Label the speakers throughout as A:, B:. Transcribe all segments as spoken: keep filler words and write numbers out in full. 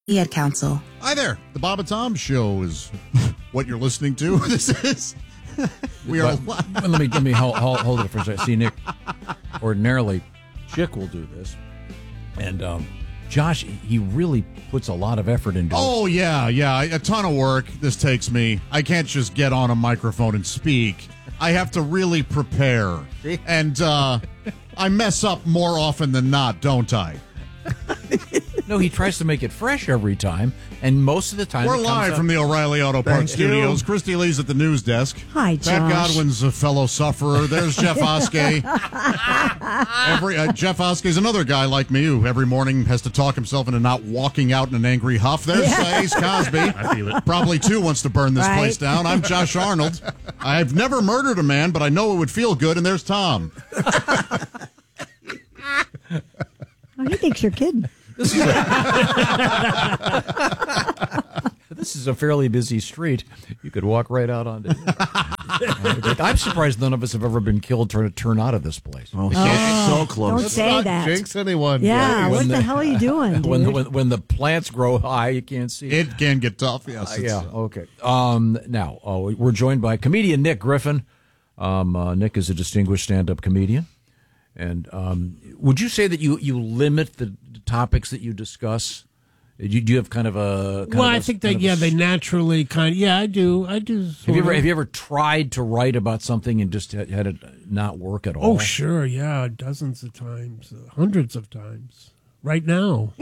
A: Ad Council.
B: Hi there. The Bob and Tom Show is what you're listening to. This is. We are.
C: But, let me let me hold, hold, hold it for a second. See, Nick, ordinarily, Chick will do this, and um, Josh, he really puts a lot of effort into it.
B: Oh yeah, yeah, a ton of work. This takes me. I can't just get on a microphone and speak. I have to really prepare, and uh, I mess up more often than not, don't I?
C: No, he tries to make it fresh every time, and most of the time
B: We're
C: it comes
B: live
C: up-
B: from the O'Reilly Auto Parts
D: Thank you.
B: Studios. Christy Lee's at the news desk.
E: Hi,
B: Pat
E: Josh.
B: Godwin's a fellow sufferer. There's Jeff Oskey. every uh, Jeff Oskey's another guy like me who every morning has to talk himself into not walking out in an angry huff. There's uh, Ace Cosby.
D: I feel it.
B: Probably, too, wants to burn this
E: Right.
B: place down. I'm Josh Arnold. I've never murdered a man, but I know it would feel good, and there's Tom.
E: Oh, he thinks you're kidding.
C: This is, a, this is a fairly busy street. You could walk right out onto it. I'm surprised none of us have ever been killed trying to turn out of this place.
D: Oh, so close.
E: Don't say that.
D: Jinx anyone.
E: Yeah,
C: When
E: what the,
C: the-
E: hell are you doing, dude?
C: When, when when the plants grow high, you can't see it.
B: It can get tough, yes.
C: Uh,
B: it's-
C: yeah, okay. Um, now, uh, we're joined by comedian Nick Griffin. Um, uh, Nick is a distinguished stand-up comedian. And um, would you say that you, you limit the topics that you discuss? Do you, do you have kind of a... Kind
F: Well,
C: of a-
F: I think
C: kind
F: that,
C: of a
F: yeah,
C: s-
F: they naturally kind of, yeah, I do. I do.
C: Have
F: sort
C: you ever
F: of.
C: have you ever tried to write about something and just had, had it not work at all?
F: Oh, sure, yeah, dozens of times, uh, hundreds of times. Right now.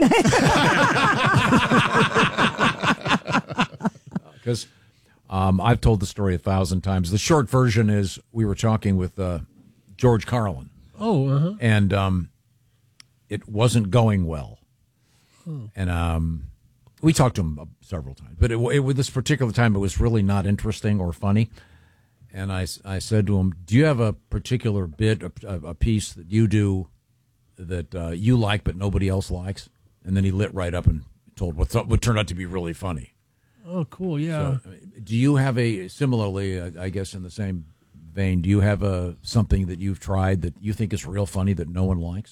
C: Because um, I've told the story a thousand times. The short version is we were talking with uh, George Carlin,
F: Oh, uh-huh.
C: and um, it wasn't going well. And um, we talked to him uh, several times, but it, it, with this particular time, it was really not interesting or funny. And I, s- I said to him, "Do you have a particular bit, a, a piece that you do that uh, you like but nobody else likes?" And then he lit right up and told what th- what turned out to be really funny.
F: Oh, cool, yeah.
C: So, do you have a similarly? Uh, I guess in the same vein, do you have a something that you've tried that you think is real funny that no one likes?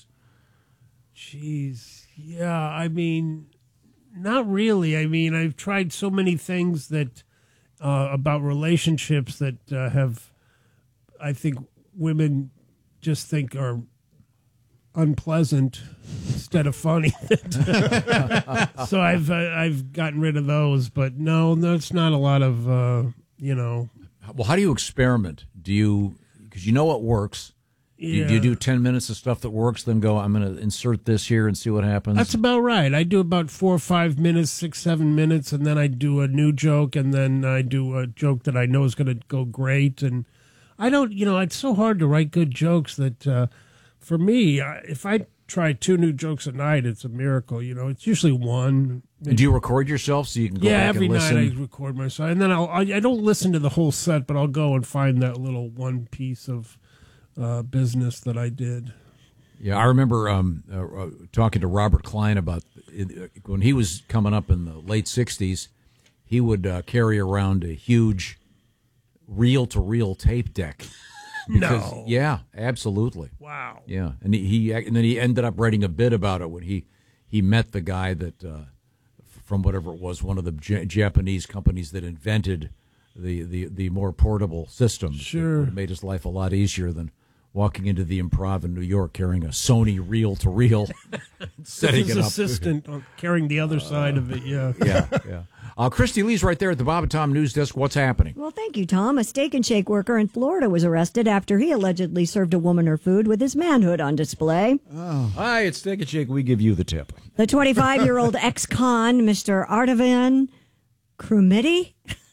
F: Jeez. Yeah, I mean, not really. I mean, I've tried so many things that uh, about relationships that uh, have, I think, women just think are unpleasant instead of funny. So I've uh, I've gotten rid of those, but no, that's not a lot of uh, you know.
C: Well, how do you experiment? Do you because you know what works? Do you, do you
F: Yeah.
C: do ten minutes of stuff that works, then go, I'm going to insert this here and see what happens?
F: That's about right. I do about four or five minutes, six, seven minutes, and then I do a new joke, and then I do a joke that I know is going to go great. And I don't, you know, it's so hard to write good jokes that uh, for me, I- if I try two new jokes a night, it's a miracle. You know, it's usually one.
C: And do you record yourself so you can go
F: Yeah,
C: back
F: every
C: and listen?
F: night I record myself, and then I'll, I I don't listen to the whole set, but I'll go and find that little one piece of uh, business that I did.
C: Yeah, I remember um, uh, uh, talking to Robert Klein about uh, when he was coming up in the late sixties, he would uh, carry around a huge reel-to-reel tape deck. Because-
F: No.
C: Yeah, absolutely.
F: Wow.
C: Yeah, and he, he and then he ended up writing a bit about it when he, he met the guy that uh, from whatever it was, one of the J- Japanese companies that invented the, the, the more portable system.
F: Sure.
C: It made his life a lot easier than walking into the Improv in New York carrying a Sony reel-to-reel, setting
F: His
C: it up.
F: assistant uh, carrying the other side of it, yeah.
C: Yeah, yeah. Uh, Christy Lee's right there at the Bob and Tom News Desk. What's happening?
E: Well, thank you, Tom. A Steak and Shake worker in Florida was arrested after he allegedly served a woman her food with his manhood on display.
C: Hi, it's Steak and Shake. We give you the tip.
E: The twenty-five-year-old ex-con, Mister Artavan Crumity,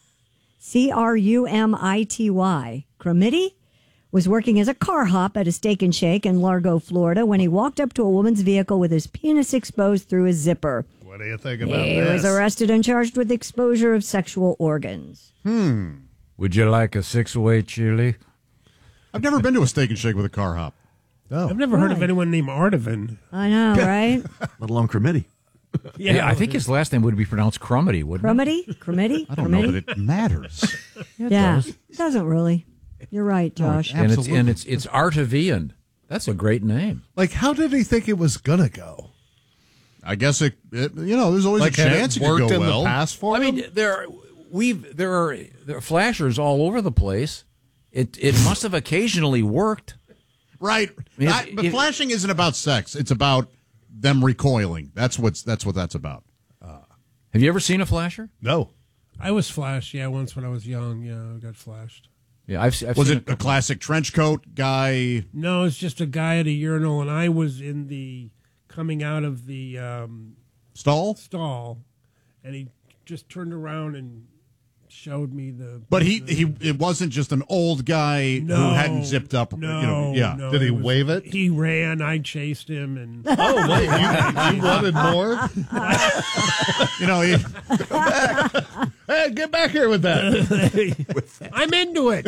E: C R U M I T Y, Crumity, was working as a car hop at a Steak and Shake in Largo, Florida, when he walked up to a woman's vehicle with his penis exposed through his zipper.
D: What do you think about
E: He
D: this?
E: was arrested and charged with exposure of sexual organs.
C: Would you like a six-way chili?
B: I've never been to a Steak and Shake with a car hop.
D: Oh,
F: I've never heard of
E: Right.
F: anyone named Artavan.
E: I know, right?
D: let alone committee.
C: Yeah, I think his last name would be pronounced Crumity, wouldn't it?
E: Crumity? Crumity?
B: I don't know that it matters.
E: Yeah, it doesn't really. You're right, Josh.
C: And it's
B: Absolutely.
C: and it's it's Artavian. That's a great name.
D: Like, how did he think it was gonna go?
B: I guess it, it. You know, there's always
D: Like,
B: a
D: had
B: chance
D: it
B: it could
D: worked
B: go
D: in
B: well.
D: the past for
C: I
D: him?
C: mean, there are, we've there are there are flashers all over the place. It it must have occasionally worked.
B: Right.
C: mean,
B: I-
C: if-
B: but
C: if-
B: flashing isn't about sex. It's about them recoiling. That's what's that's what that's about.
C: Have you ever seen a flasher?
D: No.
F: I was flashed, yeah, once when I was young. Yeah, I got flashed.
C: Yeah, I've, I've
B: Was
C: seen
B: it a
C: couple.
B: classic trench coat guy?
F: No, it's just a guy at a urinal, and I was in the coming out of the um,
B: Stall?
F: stall, and he just turned around and showed me the.
B: But he
F: the-
B: he it wasn't just an old guy
F: no,
B: who hadn't zipped up.
F: No,
B: you know, yeah.
F: no,
D: Did he
F: was-
D: wave it?
F: He ran. I chased him, and
D: Oh, wait, you, you wanted more?
B: You know, he,
D: Hey, get back here with that.
F: I'm into it.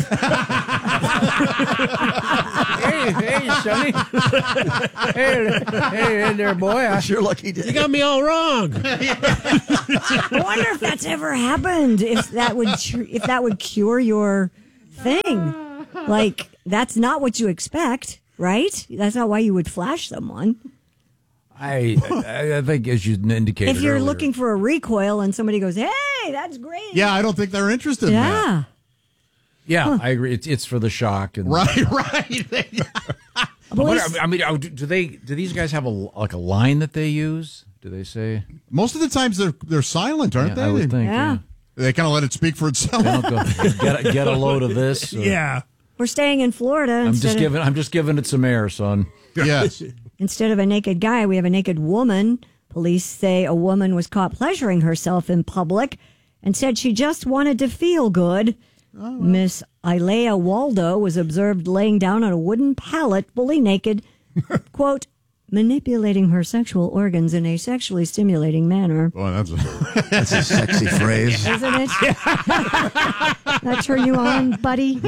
C: Hey, hey, Sonny. hey, hey, there, boy. I,
D: Sure lucky
F: You got me all wrong.
E: I wonder if that's ever happened. If that would tr- if that would cure your thing. Like that's not what you expect, right? That's not why you would flash someone.
C: I, I, I think, as you indicated,
E: If you're
C: earlier,
E: looking for a recoil and somebody goes, "Hey, that's great."
B: yeah, I don't think they're interested in that.
E: Yeah.
C: yeah, I agree. It's it's for the shock and
B: Right, right.
C: I wonder- I mean, oh, do do they? Do these guys have a like a line that they use? Do they say?
B: Most of the times they're they're silent, aren't
C: Yeah,
B: they?
C: I would
B: they,
C: think.
E: Yeah.
C: Yeah.
B: they kind of let it speak for itself.
C: They don't go get a, get a load of this. or-
F: Yeah.
E: We're staying in Florida.
C: I'm
E: instead
C: just
E: of-
C: giving. I'm just giving it some air, son.
B: Yes.
E: Instead of a naked guy, we have a naked woman. Police say a woman was caught pleasuring herself in public and said she just wanted to feel good. Miss Ilea Waldo was observed laying down on a wooden pallet, fully naked, quote, manipulating her sexual organs in a sexually stimulating manner.
B: Boy, that's a,
D: That's a sexy phrase.
E: Isn't it? That turn you on, buddy?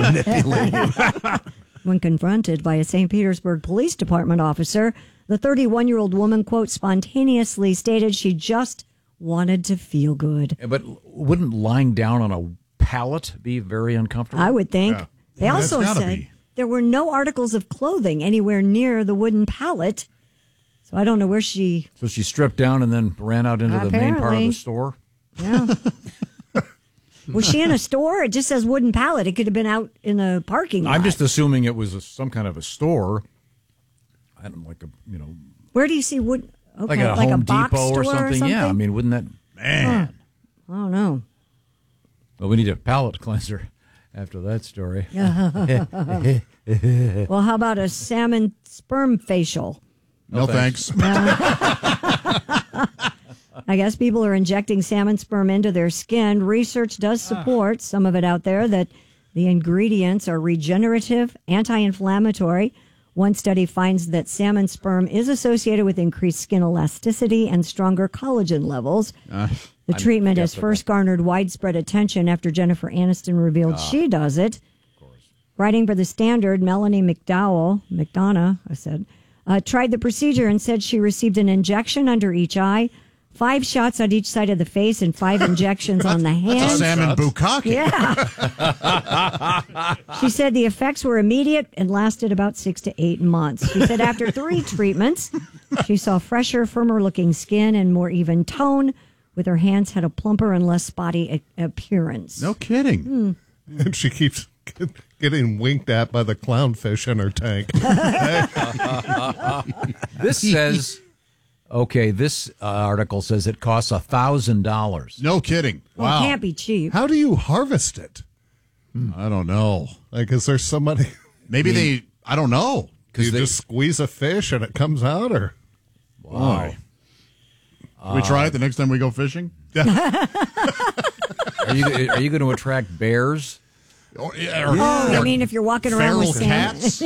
E: When confronted by a Saint Petersburg Police Department officer, the thirty-one-year-old woman, quote, spontaneously stated she just wanted to feel good.
C: But wouldn't lying down on a pallet be very uncomfortable?
E: I would think.
B: Yeah.
E: They
B: Yeah, that's
E: also
B: gotta
E: said
B: be.
E: there were no articles of clothing anywhere near the wooden pallet. So I don't know where she.
C: So she stripped down and then ran out into the main part of
E: Apparently.
C: the store.
E: Yeah. Was she in a store? It just says wooden pallet. It could have been out in the parking lot.
C: I'm just assuming it was a, some kind of a store. I don't like a you know
E: Where do you see wood? Okay,
C: like a Home
E: box
C: Depot or
E: store
C: something. Yeah, I mean, wouldn't that?
B: man.
E: I don't know.
C: Well, we need a palate cleanser after that story.
E: Well, how about a salmon sperm facial?
B: No, thanks.
E: I guess people are injecting salmon sperm into their skin. Research does support some of it out there that the ingredients are regenerative, anti-inflammatory. One study finds that salmon sperm is associated with increased skin elasticity and stronger collagen levels.
B: Uh,
E: The treatment has
C: skeptical.
E: first garnered widespread attention after Jennifer Aniston revealed she does it. Writing for The Standard, Melanie McDowell, McDonough, I said, uh, tried the procedure and said she received an injection under each eye, five shots on each side of the face, and five injections on the
B: a
E: hands.
B: salmon bukkake.
E: Yeah. She said the effects were immediate and lasted about six to eight months. She said after three treatments, she saw fresher, firmer looking skin and more even tone, with her hands had a plumper and less spotty a- appearance.
B: No kidding.
E: Hmm.
D: And she keeps get- getting winked at by the clownfish in her tank.
C: This says, okay, this uh, article says it costs a thousand dollars.
B: No kidding.
E: Well,
B: Wow.
E: it can't be cheap.
D: How do you harvest it?
B: I don't know.
D: Like, is there somebody?
B: Maybe they. I don't know.
D: Do you
C: they-
D: just squeeze a fish and it comes out, or
B: Wow. Can we try it the next time we go fishing?
C: Are you are you going to attract bears?
B: Or, yeah, or,
E: Oh, I
B: or
E: mean, if you're walking around
B: feral
E: with sand.
B: cats.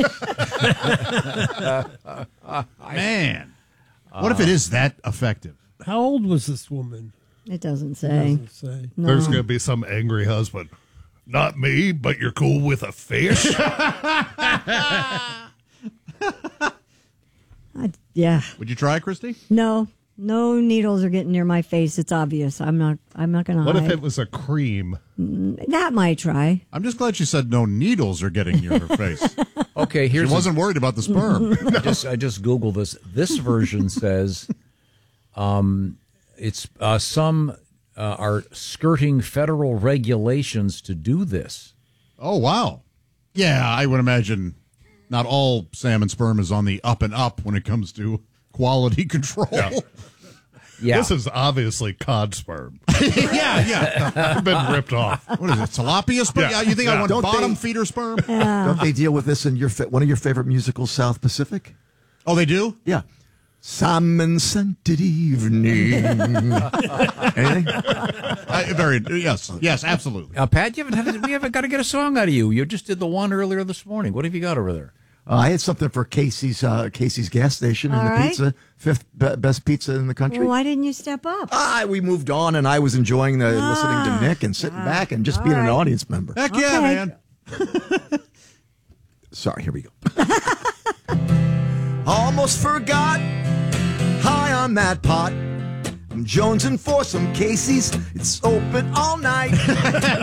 B: Man, what if it is that effective?
F: How old was this woman?
E: It doesn't say.
F: Doesn't say.
D: there's going to be some angry husband? Not me, but you're cool with a fish.
E: I, yeah.
B: Would you try, Christy?
E: No. No needles are getting near my face. It's obvious. I'm not. I'm not going to
D: What
E: hide.
D: if it was a cream?
E: That might try.
B: I'm just glad she said no needles are getting near her face.
C: Okay,
B: She
C: here's a-
B: wasn't worried about the sperm.
C: I just I just googled this. This version says Um, it's uh, some uh, are skirting federal regulations to do this.
B: Oh, wow. Yeah, I would imagine not all salmon sperm is on the up and up when it comes to quality control.
D: Yeah.
C: Yeah.
D: This is obviously cod sperm.
B: yeah, yeah.
D: I've been ripped off.
B: What is it, tilapia sperm?
D: Yeah.
B: Yeah, you think
D: Yeah.
B: I want
A: Don't
B: bottom
A: they-
B: feeder sperm?
A: Don't they deal with this in your fa- one of your favorite musicals, South Pacific?
B: Oh, they do?
A: Yeah. Salmon scented evening. Anything?
B: I, very, yes, yes, absolutely.
C: Uh, Pat, you haven't had, we haven't got to get a song out of you. You just did the one earlier this morning. What have you got over there?
A: Uh, I had something for Casey's uh, Casey's gas station and
E: All
A: the
E: right.
A: pizza, fifth be- best pizza in the country.
E: Well, why didn't you step up?
A: Ah, we moved on, and I was enjoying the listening to Nick and sitting back and just being an
E: right.
A: audience member.
B: Heck yeah,
E: Okay.
B: man.
A: Sorry, here we go. Almost forgot, high on that pot. I'm jonesing for some Casey's. It's open all night.